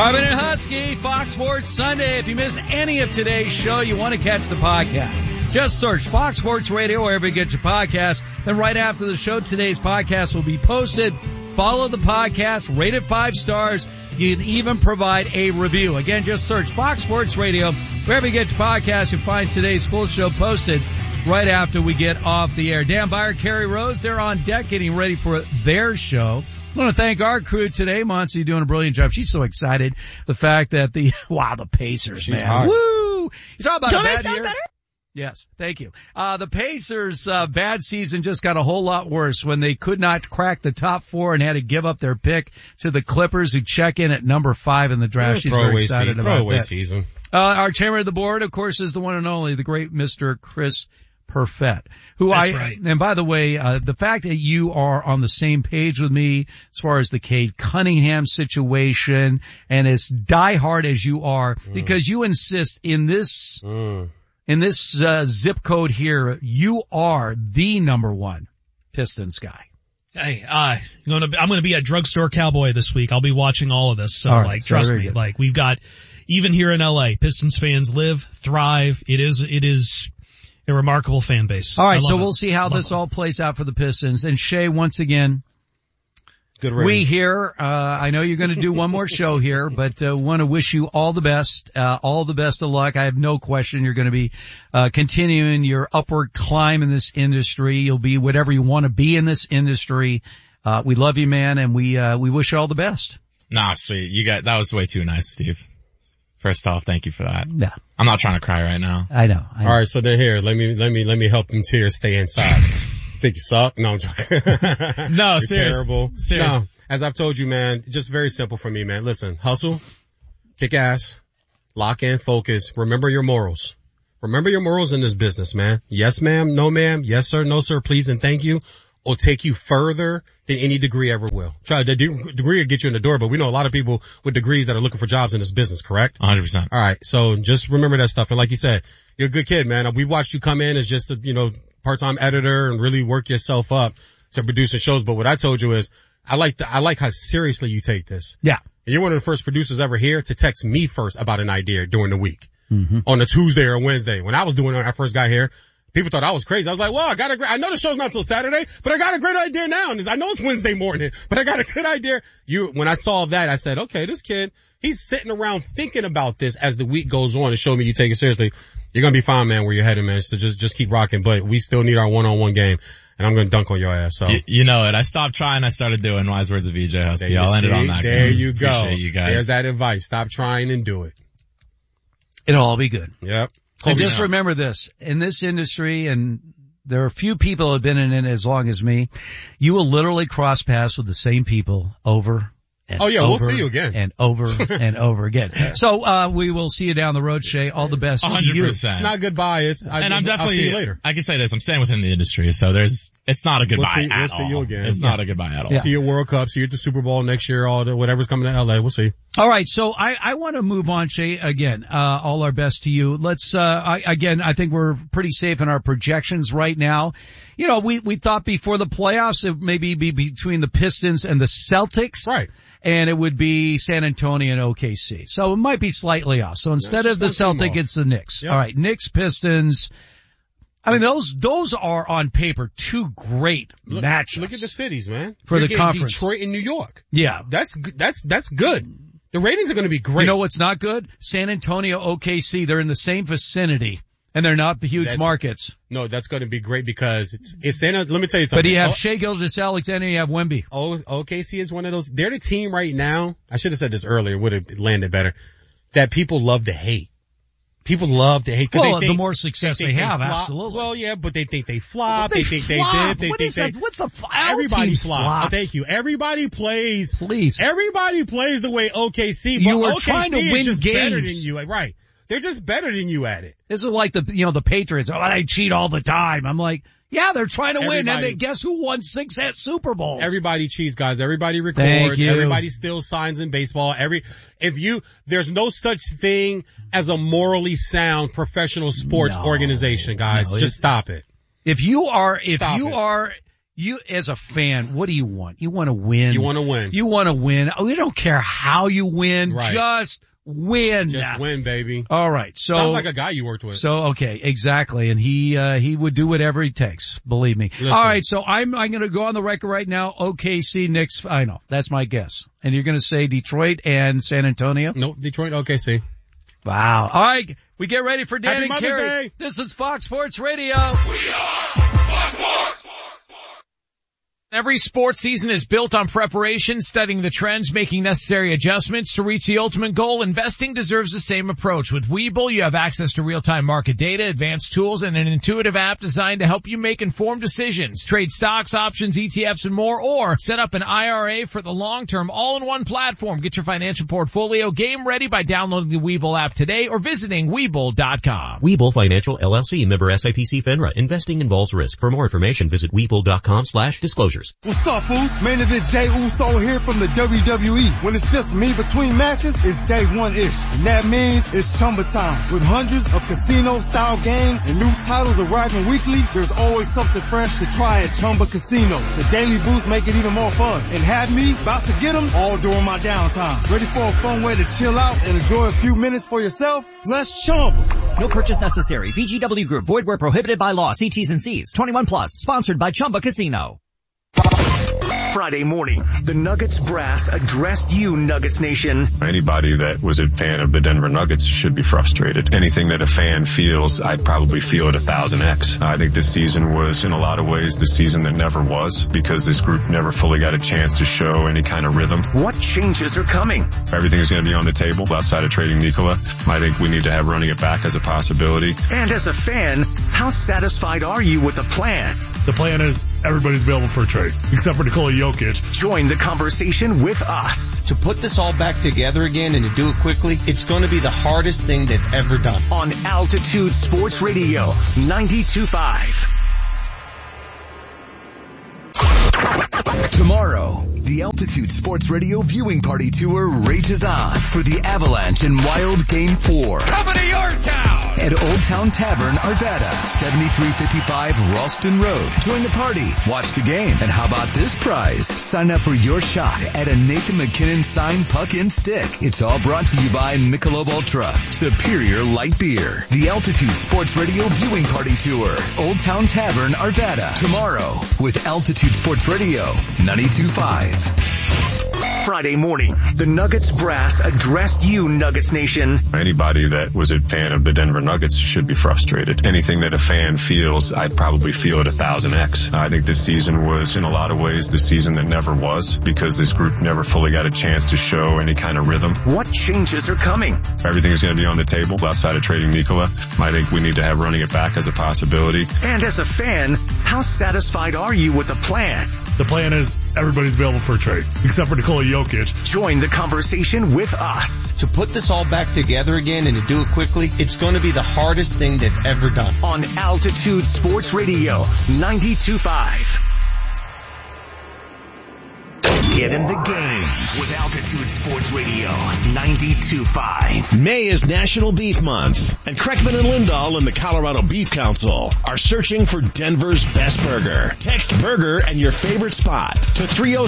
Marvin and Husky, Fox Sports Sunday. If you missed any of today's show, you want to catch the podcast. Just search Fox Sports Radio wherever you get your podcast. Then right after the show, today's podcast will be posted. Follow the podcast, rate it 5 stars. You can even provide a review. Again, just search Fox Sports Radio wherever you get your podcast. You'll find today's full show posted right after we get off the air. Dan Byer, Kerry Rose, they're on deck getting ready for their show. I want to thank our crew today. Monty doing a brilliant job. She's so excited. The fact that the Pacers, She's man. hard. Woo! You talking about Don't a I bad sound year? better? Yes, thank you. The Pacers' bad season just got a whole lot worse when they could not crack the top 4 and had to give up their pick to the Clippers, who check in at number 5 in the draft. She's very excited about that. Season. Our chairman of the board, of course, is the one and only, the great Mr. Chris Perfett, That's right. And by the way, the fact that you are on the same page with me as far as the Cade Cunningham situation, and as diehard as you are, because you insist in this zip code here, you are the number 1 Pistons guy. Hey, I'm going to be a drugstore cowboy this week. I'll be watching all of this. So, all right, trust very me. good. Like, we've got, even here in LA, Pistons fans live, thrive. It is a remarkable fan base. All right, so we'll see how this all plays out for the Pistons. And Shea, once again, Good we ratings. here, I know you're going to do one more show here, but want to wish you all the best of luck. I have no question you're going to be continuing your upward climb in this industry. You'll be whatever you want to be in this industry. We love you, man, and we wish you all the best. Nah, sweet. That was way too nice, Steve. First off, thank you for that. Yeah, I'm not trying to cry right now. I know. All right, so then here, let me help them tears stay inside. Think you suck? No, I'm joking. No, You're serious. terrible. Serious. No, as I've told you, man, just very simple for me, man. Listen, hustle, kick ass, lock in, focus. Remember your morals. Remember your morals in this business, man. Yes, ma'am. No, ma'am. Yes, sir. No, sir. Please and thank you. Will take you further than any degree ever will. Try the degree will get you in the door, but we know a lot of people with degrees that are looking for jobs in this business, correct? 100%. All right. So just remember that stuff. And like you said, you're a good kid, man. We watched you come in as just a, part-time editor and really work yourself up to producing shows. But what I told you is I like how seriously you take this. Yeah. And you're one of the first producers ever here to text me first about an idea during the week. On a Tuesday or Wednesday. When I was doing it when I first got here, people thought I was crazy. I was like, well, I know the show's not till Saturday, but I got a great idea now. And I know it's Wednesday morning, but I got a good idea. When I saw that, I said, okay, this kid, he's sitting around thinking about this as the week goes on and show me you take it seriously. You're going to be fine, man, where you're headed, man. So just keep rocking. But we still need our one-on-one game. And I'm going to dunk on your ass. So You know it. I stopped trying. I started doing wise words of EJ Husky. I'll end it on that. There guys. you go. Appreciate you guys. There's that advice. Stop trying and do it. It'll all be good. Yep. And just remember this, in this industry, and there are a few people who have been in it as long as me, you will literally cross paths with the same people over and Oh, yeah, over we'll see you again. and over and over again. So, we will see you down the road, Shay. All the best to you. 100%. It's not goodbye. I'll see you later. I can say this, I'm staying within the industry, so it's not a goodbye We'll at see all. you again. It's not a goodbye at all. Yeah. See you at World Cup. See you at the Super Bowl next year. Whatever's coming to LA. We'll see. All right, so I want to move on, Shay. Again, all our best to you. Let's, I think we're pretty safe in our projections right now. We thought before the playoffs it maybe be between the Pistons and the Celtics. Right. And it would be San Antonio and OKC. So it might be slightly off. So instead of the Celtic, it's the Knicks. Yep. All right, Knicks, Pistons. I mean, those are on paper 2 great matchups. Look at the cities, man. For You're the getting conference. Detroit and New York. Yeah. That's good. The ratings are going to be great. You know what's not good? San Antonio, OKC, they're in the same vicinity, and they're not huge markets. No, that's going to be great because it's let me tell you something. But you have Shea Gilgeous-Alexander, you have Wemby. OKC is one of those. They're the team right now. I should have said this earlier. Would have landed better. That people love to hate. People love to hate. Well, the more success they have, flop. absolutely. Well, yeah, but they think they flop. They think flop. they did. What's the flop? Everybody flops. Thank you. Everybody plays. Please. Everybody plays the way OKC. You but were OKC trying to is win just better than games. you. Right. They're just better than you at it. This is like the Patriots. Oh, they cheat all the time. I'm like, yeah, they're trying to win. And guess who won 6 Super Bowls? Everybody cheats, guys. Everybody Thank records. you. Everybody steals signs in baseball. There's no such thing as a morally sound professional sports organization, guys. Just stop it. If you are You, as a fan, what do you want? You want to win. You want to win. You want to win. We don't care how you win. Right. Just win. Just win, baby. All right. So sounds like a guy you worked with. So okay, exactly, and he would do whatever he takes. Believe me. Listen. All right. So I'm going to go on the record right now. OKC, Knicks. I know that's my guess, and you're going to say Detroit and San Antonio. Nope. Detroit. OKC. Wow. All right. We get ready for Dan Happy and Mother's Carrie. Day. This is Fox Sports Radio. We are Fox Sports. Every sports season is built on preparation, studying the trends, making necessary adjustments to reach the ultimate goal. Investing deserves the same approach. With Webull, you have access to real-time market data, advanced tools, and an intuitive app designed to help you make informed decisions. Trade stocks, options, ETFs, and more, or set up an IRA for the long term, all-in-one platform. Get your financial portfolio game ready by downloading the Webull app today or visiting Webull.com. Webull Financial LLC, member SIPC FINRA. Investing involves risk. For more information, visit Webull.com/disclosures. What's up, fools? Main event Jey Uso here from the WWE. When it's just me between matches, it's day one-ish. And that means it's Chumba time. With hundreds of casino-style games and new titles arriving weekly, there's always something fresh to try at Chumba Casino. The daily boosts make it even more fun. And have me about to get them all during my downtime. Ready for a fun way to chill out and enjoy a few minutes for yourself? Let's Chumba. No purchase necessary. VGW Group. Void where prohibited by law. See T's and C's. 21 plus. Sponsored by Chumba Casino. Friday morning, the Nuggets brass addressed you, Nuggets Nation. Anybody that was a fan of the Denver Nuggets should be frustrated. Anything that a fan feels, I'd probably feel at 1000x. I think this season was, in a lot of ways, the season that never was, because this group never fully got a chance to show any kind of rhythm. What changes are coming? Everything is going to be on the table outside of trading Nikola. I think we need to have running it back as a possibility. And as a fan, how satisfied are you with the plan? The plan is everybody's available for a trade, except for Nikola Jokic. Join the conversation with us. To put this all back together again and to do it quickly, it's going to be the hardest thing they've ever done. On Altitude Sports Radio, 92.5. Tomorrow, the Altitude Sports Radio viewing party tour rages on for the Avalanche and Wild Game 4. Coming to your town! At Old Town Tavern, Arvada, 7355 Ralston Road. Join the party, watch the game, and how about this prize? Sign up for your shot at a Nathan McKinnon signed puck and stick. It's all brought to you by Michelob Ultra, superior light beer. The Altitude Sports Radio viewing party tour, Old Town Tavern, Arvada. Tomorrow, with Altitude Sports Radio, 92.5. Friday morning, the Nuggets brass addressed you, Nuggets Nation. Anybody that was a fan of the Denver Nuggets should be frustrated. Anything that a fan feels, I'd probably feel at 1000x. I think this season was, in a lot of ways, the season that never was, because this group never fully got a chance to show any kind of rhythm. What changes are coming? Everything is going to be on the table outside of trading Nikola. I think we need to have running it back as a possibility. And as a fan, how satisfied are you with the plan? The plan is everybody's available for a trade, except for Nikola Jokic. Join the conversation with us. To put this all back together again and to do it quickly, it's going to be the hardest thing they've ever done. On Altitude Sports Radio, 92.5. Get in the game with Altitude Sports Radio 92.5. May is National Beef Month, and Kreckman and Lindahl and the Colorado Beef Council are searching for Denver's best burger. Text burger and your favorite spot to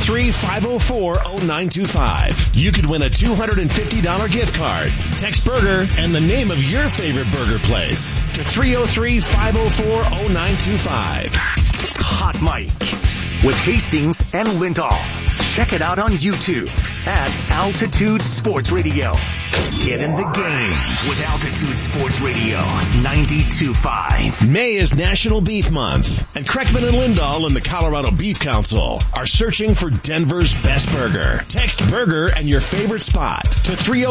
303-504-0925. You could win a $250 gift card. Text burger and the name of your favorite burger place to 303-504-0925. Hot Mic with Hastings and Lindahl. Check it out on YouTube at Altitude Sports Radio. Get in the game with Altitude Sports Radio 92.5. May is National Beef Month, and Kreckman and Lindahl and the Colorado Beef Council are searching for Denver's best burger. Text burger and your favorite spot to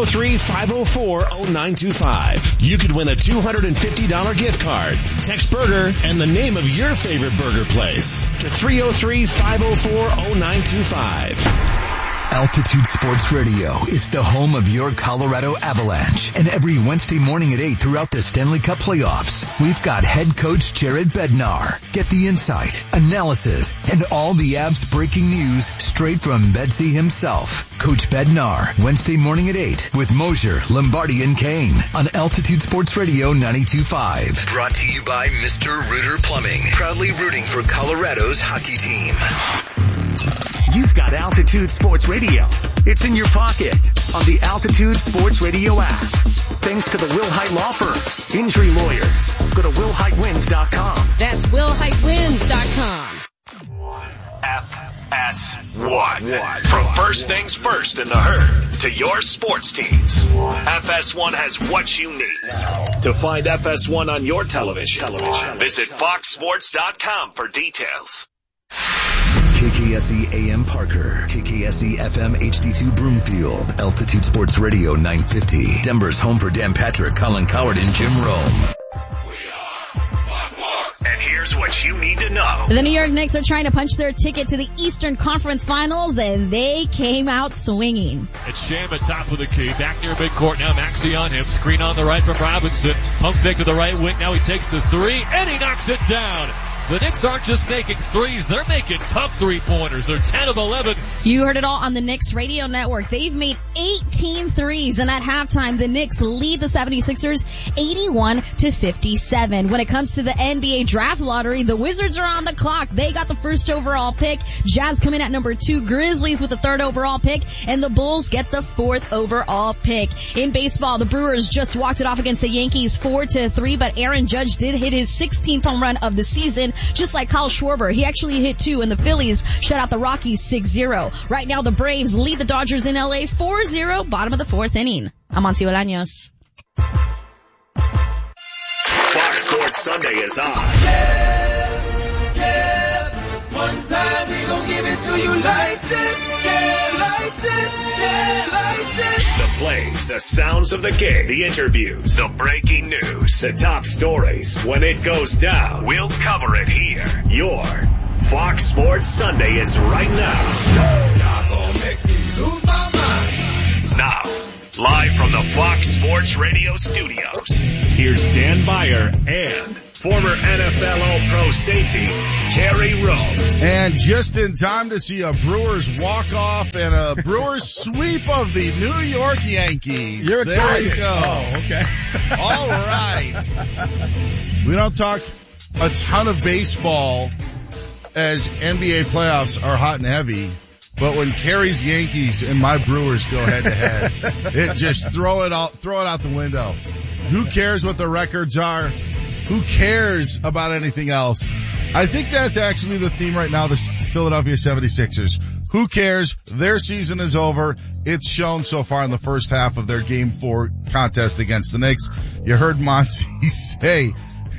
303-504-0925. You could win a $250 gift card. Text burger and the name of your favorite burger place to 303-504-0925. Altitude Sports Radio is the home of your Colorado Avalanche. And every Wednesday morning at 8 throughout the Stanley Cup playoffs, we've got head coach Jared Bednar. Get the insight, analysis, and all the Avs breaking news straight from Bedsy himself. Coach Bednar, Wednesday morning at 8 with Mosier, Lombardi, and Kane on Altitude Sports Radio 92.5. Brought to you by Mr. Rooter Plumbing, proudly rooting for Colorado's hockey team. You've got Altitude Sports Radio. It's in your pocket on the Altitude Sports Radio app. Thanks to the Will Height Law Firm. Injury lawyers. Go to willheightwins.com. That's willheightwins.com. FS1. From first things first in the herd to your sports teams, FS1 has what you need. To find FS1 on your television, visit foxsports.com for details. KKSE AM Parker, KKSE FM HD2 Broomfield, Altitude Sports Radio 950, Denver's home for Dan Patrick, Colin Coward, and Jim Rome. And here's what you need to know. The New York Knicks are trying to punch their ticket to the Eastern Conference Finals, and they came out swinging. It's Sham at top of the key. Back near midcourt now. Maxey on him. Screen on the right from Robinson. Pump fake to the right wing. Now he takes the three, and he knocks it down. The Knicks aren't just making threes, they're making tough three-pointers. They're 10 of 11. You heard it all on the Knicks radio network. They've made 18 threes, and at halftime, the Knicks lead the 76ers 81-57. When it comes to the NBA draft lottery, the Wizards are on the clock. They got the first overall pick. Jazz come in at number 2. Grizzlies with the 3rd overall pick, and the Bulls get the 4th overall pick. In baseball, the Brewers just walked it off against the Yankees 4-3, but Aaron Judge did hit his 16th home run of the season. Just like Kyle Schwarber, he actually hit 2, and the Phillies shut out the Rockies 6-0. Right now, the Braves lead the Dodgers in LA 4-0, bottom of the 4th inning. Amancio Bolaños. Fox Sports Sunday is on. Yeah. One time we gon' give it to you like this. Yeah, like this. Yeah, like this. The plays, the sounds of the game, the interviews, the breaking news, the top stories. When it goes down, we'll cover it here. Your Fox Sports Sunday is right now. Y'all gon' make me lose my mind. Now, live from the Fox Sports Radio studios, here's Dan Beyer and former NFL All-Pro safety, Kerry Rhodes. And just in time to see a Brewers walk-off and a Brewers sweep of the New York Yankees. You're excited. There you go. Oh, okay. All right. We don't talk a ton of baseball as NBA playoffs are hot and heavy. But when Kerry's Yankees and my Brewers go head to head, it just throw it out the window. Who cares what the records are? Who cares about anything else? I think that's actually the theme right now, the Philadelphia 76ers. Who cares? Their season is over. It's shown so far in the first half of their Game 4 contest against the Knicks. You heard Monty say,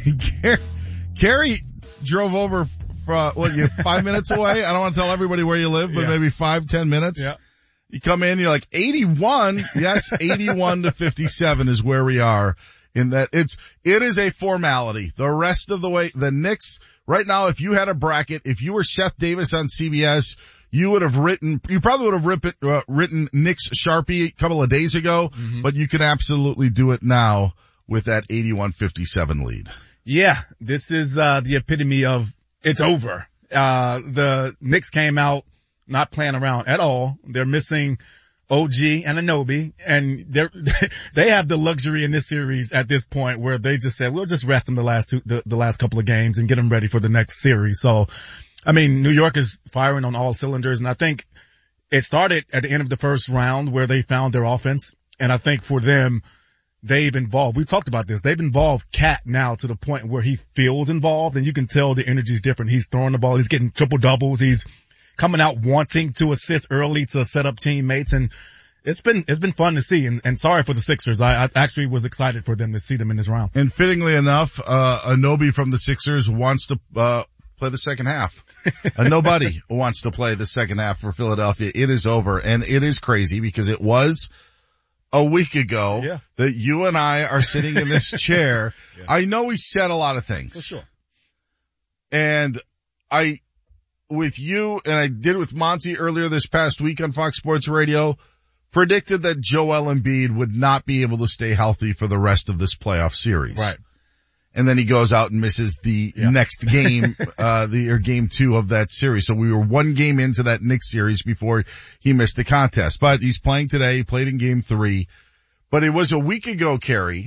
Kerry drove over you're 5 minutes away? I don't want to tell everybody where you live, but maybe 5-10 minutes. Yeah. You come in, you're like 81. Yes, 81-57 is where we are in that it is a formality. The rest of the way, the Knicks right now, if you had a bracket, if you were Seth Davis on CBS, you probably would have written Knicks Sharpie a couple of days ago, but you can absolutely do it now with that 81-57 lead. Yeah, this is the epitome of it's over. The Knicks came out not playing around at all. They're missing OG and Anunoby, and they have the luxury in this series at this point where they just said, we'll just rest them the last couple of games and get them ready for the next series. So, I mean, New York is firing on all cylinders, and I think it started at the end of the first round where they found their offense. And I think for them, they've involved, we talked about this, they've involved Cat now to the point where he feels involved, and you can tell the energy's different. He's throwing the ball, he's getting triple doubles, he's coming out wanting to assist early to set up teammates, and it's been fun to see, and sorry for the Sixers. I actually was excited for them to see them in this round. And fittingly enough, Anunoby from the Sixers wants to play the second half. Nobody wants to play the second half for Philadelphia. It is over, and it is crazy because it was a week ago that you and I are sitting in this chair. I know we said a lot of things. For sure. And with you, and I did with Monty earlier this past week on Fox Sports Radio, predicted that Joel Embiid would not be able to stay healthy for the rest of this playoff series. Right. And then he goes out and misses the next game, game 2 of that series. So we were 1 game into that Knicks series before he missed the contest. But he's playing today. He played in game 3. But it was a week ago, Kerry,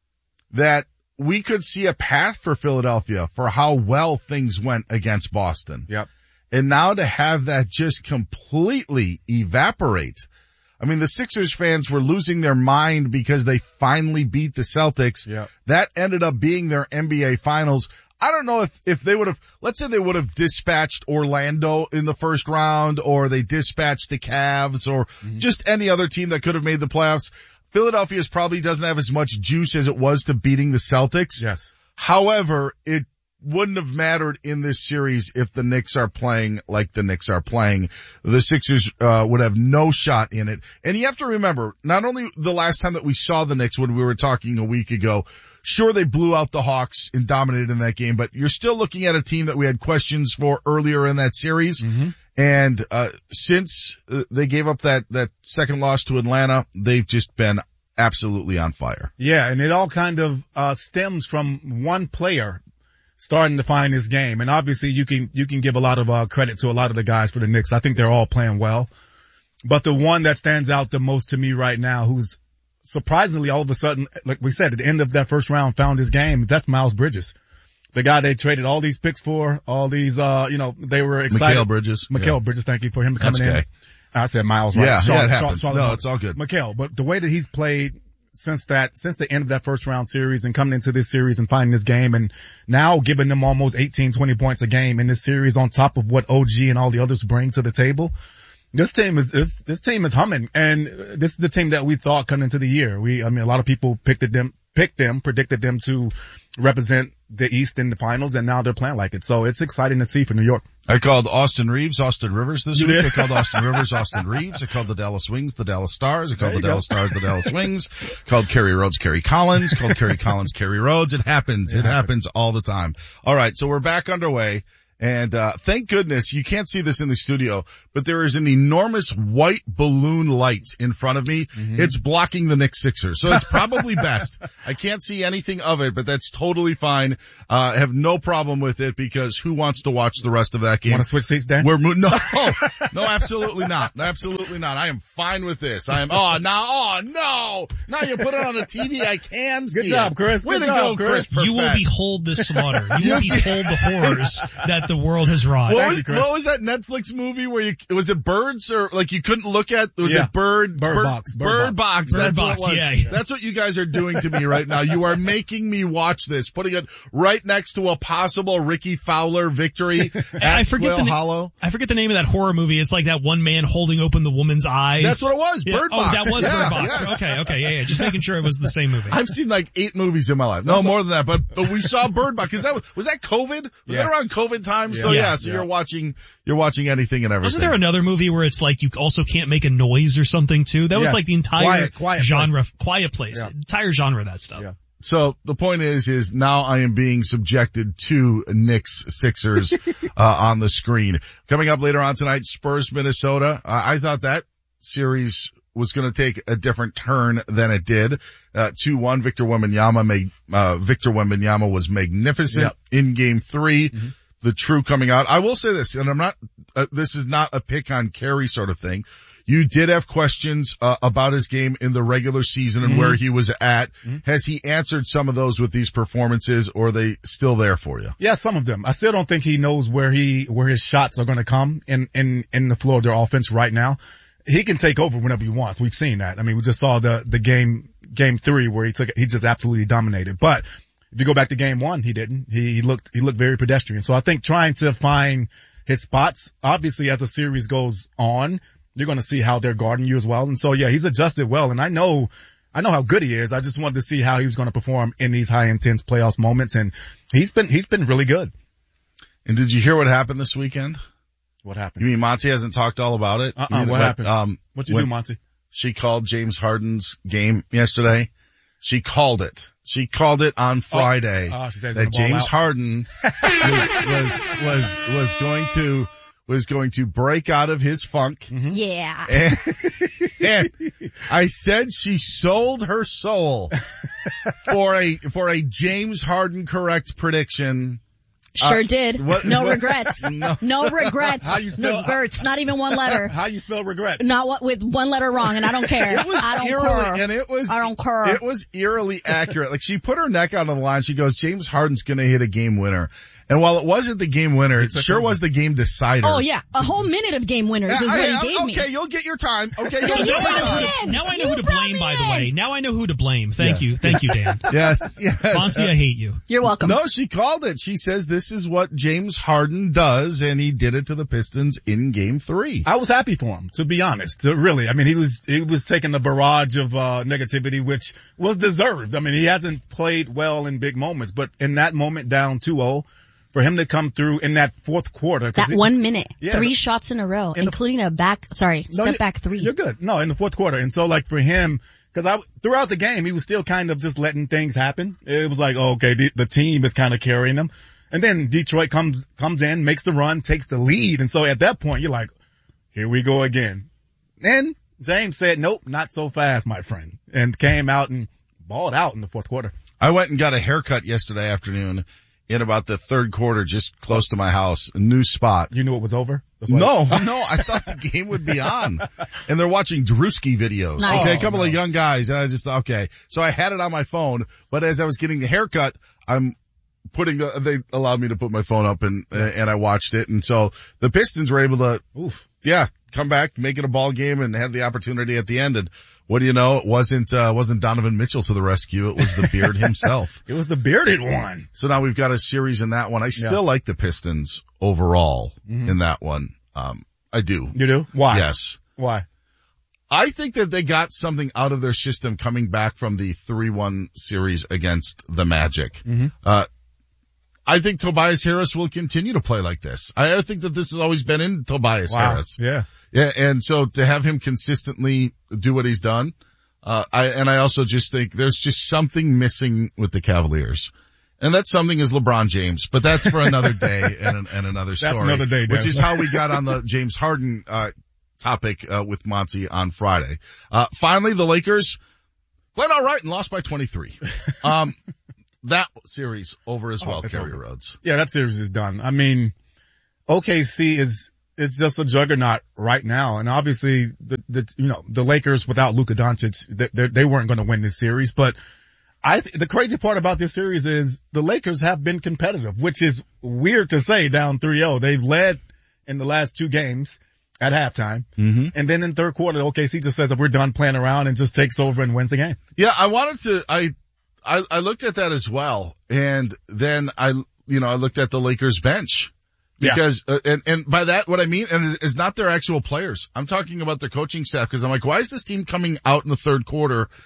that we could see a path for Philadelphia for how well things went against Boston. Yep. And now to have that just completely evaporate. I mean, the Sixers fans were losing their mind because they finally beat the Celtics. Yep. That ended up being their NBA Finals. I don't know if they would have, let's say they would have dispatched Orlando in the first round, or they dispatched the Cavs, or just any other team that could have made the playoffs. Philadelphia's probably doesn't have as much juice as it was to beating the Celtics. Yes. However, it wouldn't have mattered in this series if the Knicks are playing like the Knicks are playing. The Sixers would have no shot in it. And you have to remember, not only the last time that we saw the Knicks when we were talking a week ago, sure, they blew out the Hawks and dominated in that game, but you're still looking at a team that we had questions for earlier in that series. And since they gave up that second loss to Atlanta, they've just been absolutely on fire. Yeah, and it all kind of stems from one player starting to find his game. And obviously you can give a lot of credit to a lot of the guys for the Knicks. I think they're all playing well. But the one that stands out the most to me right now, who's surprisingly all of a sudden, like we said, at the end of that first round found his game, that's Miles Bridges. The guy they traded all these picks for, all these, they were excited. Mikal Bridges, thank you for him coming in. I said Miles, right? Yeah, it happens. No, it's all good. Mikal, but the way that he's played since the end of that first round series and coming into this series and finding this game and now giving them almost 18, 20 points a game in this series on top of what OG and all the others bring to the table. This team is humming, and this is the team that we thought coming into the year. A lot of people predicted them to represent the East in the finals, and now they're playing like it. So it's exciting to see for New York. I called Austin Reeves Austin Rivers this week. I called Austin Rivers Austin Reeves. I called the Dallas Wings the Dallas Stars. I called the Dallas Stars the Dallas Wings. Called Kerry Rhodes Kerry Collins. Called Kerry Collins Kerry Rhodes. It happens. It happens all the time. All right, so we're back underway. And thank goodness you can't see this in the studio, but there is an enormous white balloon light in front of me. It's blocking the Knicks Sixers, so it's probably best. I can't see anything of it, but that's totally fine. I have no problem with it because who wants to watch the rest of that game? Want to switch seats, Dan? No, absolutely not. Absolutely not. I am fine with this. Now you put it on the TV. I can see it. Good job, Chris. Way to go, Chris. You will behold the slaughter. You will behold the horrors that the world has wrought. What was that Netflix movie where was it Birds or like you couldn't look at? It Bird Box? Bird Box. That's what it was. Yeah. That's what you guys are doing to me right now. You are making me watch this, putting it right next to a possible Ricky Fowler victory at Quail Hollow. I forget the name of that horror movie. It's like that one man holding open the woman's eyes. That's what it was. Bird Box. Oh, that was Bird Box. Yes. Okay. Yeah. Just making sure it was the same movie. I've seen like 8 movies in my life. No, more than that, but we saw Bird Box. Was that COVID? Was that around COVID time? So you're watching anything and everything. Wasn't there another movie where it's like you also can't make a noise or something too? That was like the entire genre, Quiet Place, entire genre of that stuff. Yeah. So the point is now I am being subjected to Knicks Sixers, on the screen. Coming up later on tonight, Spurs Minnesota. I thought that series was going to take a different turn than it did. 2-1, Victor Wembanyama was magnificent in game 3. The true coming out. I will say this, and I'm not, this is not a pick on Kerry sort of thing. You did have questions, about his game in the regular season and where he was at. Has he answered some of those with these performances, or are they still there for you? Yeah, some of them. I still don't think he knows where his shots are going to come in the floor of their offense right now. He can take over whenever he wants. We've seen that. I mean, we just saw the game 3 where he just absolutely dominated. But if you go back to game 1, he didn't. He looked very pedestrian. So I think trying to find his spots, obviously as the series goes on, you're going to see how they're guarding you as well. And so yeah, he's adjusted well. And I know how good he is. I just wanted to see how he was going to perform in these high intense playoffs moments. And he's been really good. And did you hear what happened this weekend? What happened? You mean Monty hasn't talked all about it? What happened? What'd you do, Monty? She called James Harden's game yesterday. She called it. She called it on Friday she said that James Harden was going to was going to break out of his funk. Yeah. And I said she sold her soul for a James Harden correct prediction. Sure did. No regrets. No regrets. No Gertz. Not even one letter. How you spell regrets? Not with one letter wrong, and I don't care. It was I don't eerily, care. and it was, I don't care. It was eerily accurate. Like she put her neck out on the line. She goes, James Harden's gonna hit a game winner. And while it wasn't the game winner, it sure was the game decider. Oh yeah, a whole minute of game winners is what he gave me. Okay, you'll get your time. Okay, now I know who to blame, by the way. Now I know who to blame. Thank you, Dan. Yes. Fonzie, I hate you. You're welcome. No, she called it. She says this is what James Harden does, and he did it to the Pistons in Game 3. I was happy for him, to be honest. Really, I mean, he was taking the barrage of negativity, which was deserved. I mean, he hasn't played well in big moments, but in that moment, down 2-0. For him to come through in that fourth quarter. That 1 minute. 3 shots in a row, including a step back 3. You're good. No, in the fourth quarter. And so like for him, cause throughout the game, he was still kind of just letting things happen. It was like, oh, okay, the team is kind of carrying him. And then Detroit comes in, makes the run, takes the lead. And so at that point, you're like, here we go again. And James said, nope, not so fast, my friend. And came out and balled out in the fourth quarter. I went and got a haircut yesterday afternoon. In about the third quarter, just close to my house, a new spot. You knew it was over? No, I thought the game would be on. And they're watching Drewski videos. Nice. Okay, a couple of young guys, and I just, okay. So I had it on my phone, but as I was getting the haircut, they allowed me to put my phone up and I watched it. And so the Pistons were able to, come back, make it a ball game and have the opportunity at the end. And what do you know? It wasn't Donovan Mitchell to the rescue. It was the Beard himself. It was the bearded one. So now we've got a series in that one. I still like the Pistons overall in that one. I do. You do? Why? Yes. Why? I think that they got something out of their system coming back from the 3-1 series against the Magic. I think Tobias Harris will continue to play like this. I think that this has always been in Tobias Harris. Yeah. Yeah, and so to have him consistently do what he's done, I also just think there's just something missing with the Cavaliers. And that something is LeBron James, but that's for another day and another story. That's another day, which is how we got on the James Harden, topic, with Monty on Friday. Finally, the Lakers played all right and lost by 23. That series over as well, Kerry Rhodes. Yeah, that series is done. I mean, OKC is just a juggernaut right now. And obviously the Lakers without Luka Doncic, they weren't going to win this series. But the crazy part about this series is the Lakers have been competitive, which is weird to say down 3-0. They've led in the last 2 games at halftime. And then in third quarter, OKC just says, if we're done playing around, and just takes over and wins the game. Yeah, I looked at that as well. And then I looked at the Lakers bench. Because, and by that, what I mean is not their actual players. I'm talking about their coaching staff, because I'm like, why is this team coming out in the third quarter